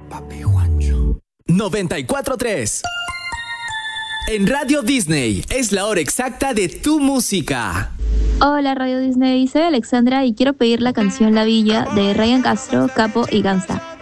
Papi Juancho. 94.3. En Radio Disney es la hora exacta de tu música. Hola Radio Disney, soy Alexandra y quiero pedir la canción La Villa de Ryan Castro, Capo y Gangsta.